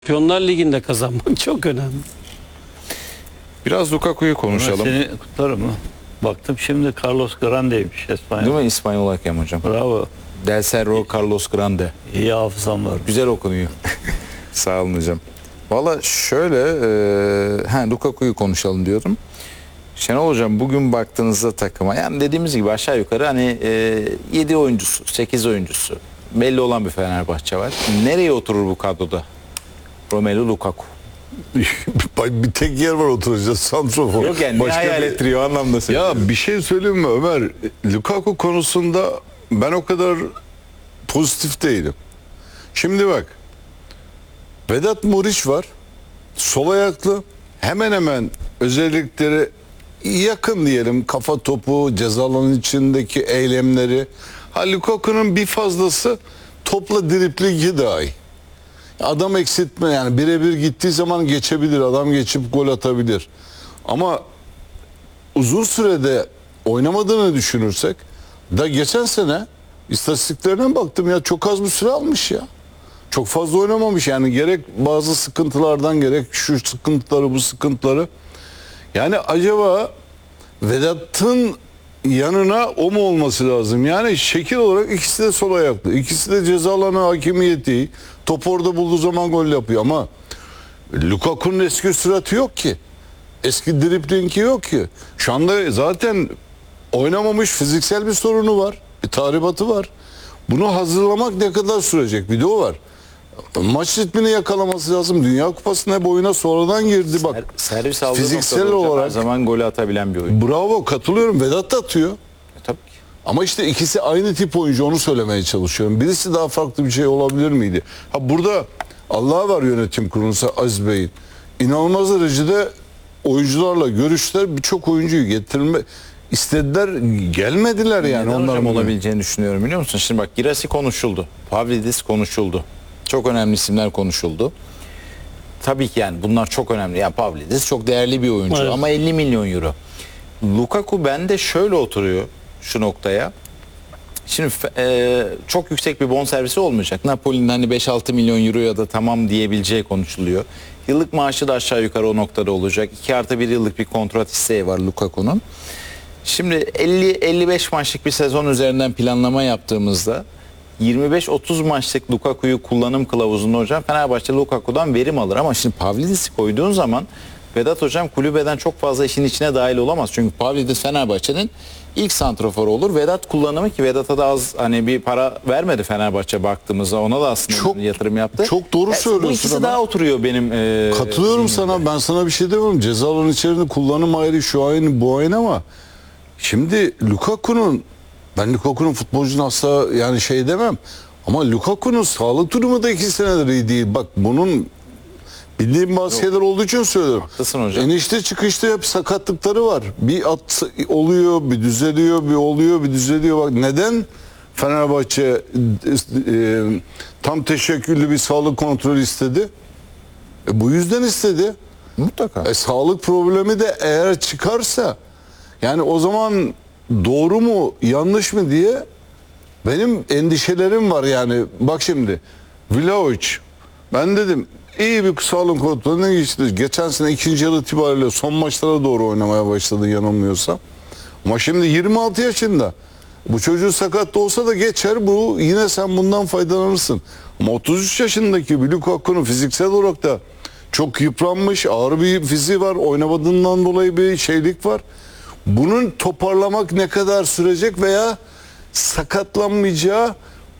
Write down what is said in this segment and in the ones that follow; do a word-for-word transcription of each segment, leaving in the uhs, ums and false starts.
Şampiyonlar Ligi'nde kazanmak çok önemli. Biraz Lukaku'yu konuşalım. Seni kutlarım ha. Baktım şimdi Carlos Grande'ymiş İspanya. Değil mi İspanyol hakem hocam? Bravo. Del Cerro Carlos Grande. İyi hafızam var. Güzel okunuyor. Sağ olun hocam. Valla şöyle e, he, Lukaku'yu konuşalım diyordum. Şenol hocam bugün baktığınızda takıma yani dediğimiz gibi aşağı yukarı hani e, yedi oyuncusu, sekiz oyuncusu belli olan bir Fenerbahçe var. Nereye oturur bu kadroda? Romelu Lukaku. Bir tek yer var oturacağız. Santrofor. Yok yani ne hayal ettiriyor anlamda söylüyorum. Ya bir şey söyleyeyim mi Ömer? Lukaku konusunda ben o kadar pozitif değilim. Şimdi bak. Vedat Muriç var. Sol ayaklı. Hemen hemen özellikleri yakın diyelim. Kafa topu, ceza alanının içindeki eylemleri. Ha Lukaku'nun bir fazlası topla driplingi dahi. Adam eksiltme yani birebir gittiği zaman geçebilir. Adam geçip gol atabilir. Ama uzun sürede oynamadığını düşünürsek da geçen sene istatistiklerine baktım ya çok az bir süre almış ya. Çok fazla oynamamış yani gerek bazı sıkıntılardan gerek şu sıkıntıları bu sıkıntıları. Yani acaba Vedat'ın yanına o mu olması lazım? Yani şekil olarak ikisi de sol ayaklı. İkisi de ceza alanı hakimiyeti. Top orada bulduğu zaman gol yapıyor ama Lukaku'nun eski süratı yok ki. Eski driblingi yok ki. Şu anda zaten oynamamış fiziksel bir sorunu var. Bir tahribatı var. Bunu hazırlamak ne kadar sürecek? Bir de o var. Maç ritmini yakalaması lazım. Dünya Kupası'na hep oyuna sonradan girdi bak. Servis aldığı fiziksel noktada hocam olarak her zaman golü atabilen bir oyuncu. bravo katılıyorum. Vedat da atıyor. E, tabii ki. Ama işte ikisi aynı tip oyuncu onu söylemeye çalışıyorum. Birisi daha farklı bir şey olabilir miydi? Ha burada Allah var yönetim kurulusu Aziz Bey'in. İnanılmaz derecede oyuncularla görüşler birçok oyuncuyu getirme istediler gelmediler yani. Neden onlar hocam olabileceğini düşünüyorum biliyor musun? Şimdi bak Girassi konuşuldu. Pavlidis konuşuldu. Çok önemli isimler konuşuldu. Tabii ki yani bunlar çok önemli. Yani Pavlidis çok değerli bir oyuncu Evet. ama elli milyon euro. Lukaku bende şöyle oturuyor şu noktaya. Şimdi e, çok yüksek bir bonservisi olmayacak. Napoli'nin hani beş altı milyon euroya da tamam diyebileceği konuşuluyor. Yıllık maaşı da aşağı yukarı o noktada olacak. iki artı bir yıllık bir kontrat isteği var Lukaku'nun. Şimdi elli elli beş maçlık bir sezon üzerinden planlama yaptığımızda yirmi beş otuz maçlık Lukaku'yu kullanım kılavuzunda hocam Fenerbahçe Lukaku'dan verim alır ama şimdi Pavlidis'i koyduğun zaman Vedat hocam kulübeden çok fazla işin içine dahil olamaz. Çünkü Pavlidis Fenerbahçe'nin ilk santraforu olur. Vedat kullanımı ki Vedat'a da az hani bir para vermedi Fenerbahçe baktığımızda ona da aslında Çok- yatırım yaptı. çok doğru Bu söylüyorsun ikisi ama. daha oturuyor benim. E, Katılıyorum zihnimde. sana. Ben sana bir şey demiyorum. Ceza alanı içerisinde kullanım ayrı şu aynı bu aynı ama şimdi Lukaku'nun ben Lukaku'nun futbolcunun asla yani şey demem ama Lukaku'nun sağlık durumu da iki senedir iyi değil. Bak bunun bildiğim bazı şeyler olduğu için söylüyorum. Haklısın hocam. Enişte çıkışta hep sakatlıkları var. Bir at oluyor, bir düzeliyor, bir oluyor, bir düzeliyor. Bak neden Fenerbahçe e, e, tam teşekküllü bir sağlık kontrolü istedi? E, bu yüzden istedi. Mutlaka. E, sağlık problemi de eğer çıkarsa yani o zaman doğru mu yanlış mı diye benim endişelerim var yani. Bak şimdi Vlahovic ben dedim iyi bir sağlık kontrolüne geçti. Geçen sene ikinci yıl itibariyle son maçlara doğru oynamaya başladı yanılmıyorsam. Ama şimdi yirmi altı yaşında. Bu çocuğu sakat da olsa da geçer bu yine sen bundan faydalanırsın. Ama otuz üç yaşındaki bir Lukaku'nun fiziksel olarak da çok yıpranmış ağır bir fiziği var. Oynamadığından dolayı bir şeylik var. Bunun toparlamak ne kadar sürecek veya sakatlanmayacağı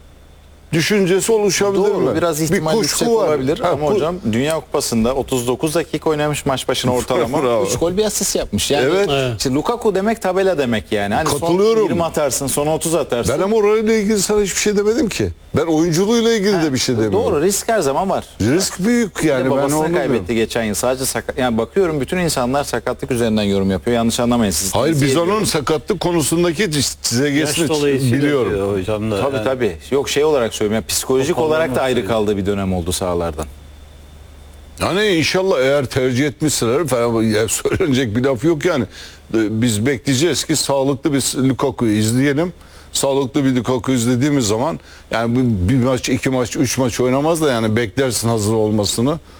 düşüncesi oluşabilir Doğru mi? biraz ihtimal bir yüksek kuşku var. olabilir Ha, ama ku- hocam Dünya Kupası'nda otuz dokuz dakika oynamış maç başına ortalama Bravo. üç gol bir asist yapmış. Yani Evet. Evet. işte Lukaku demek tabela demek yani. Hani Katılıyorum. son yirmi atarsın, son otuz atarsın. Ben ama orayla ilgili sana hiçbir şey demedim ki. Ben oyunculuğuyla ilgili de bir şey demiyorum. Doğru risk her zaman var. Risk büyük yani. Yani Ben babasını onu kaybetti diyorum. geçen yıl. Sadece sakat. Yani bakıyorum bütün insanlar sakatlık üzerinden yorum yapıyor. Yanlış anlamayın siz. Hayır biz İzleyebiliyorum. onun sakatlık konusundaki Yaş çizelgesini dolayısıyla biliyorum. diyor hocam da. Tabii yani. tabii. Yok şey olarak söylüyorum. Yani psikolojik Toparlanmak olarak da ayrı söylüyor. kaldığı bir dönem oldu sahalardan. Yani inşallah eğer tercih etmişseler falan ya söylenecek bir laf yok yani. Biz bekleyeceğiz ki sağlıklı bir Lukaku'yu izleyelim. Sağlıklı bir Lukaku izlediğimiz zaman yani bu bir maç, iki maç, üç maç oynamaz da yani beklersin hazır olmasını.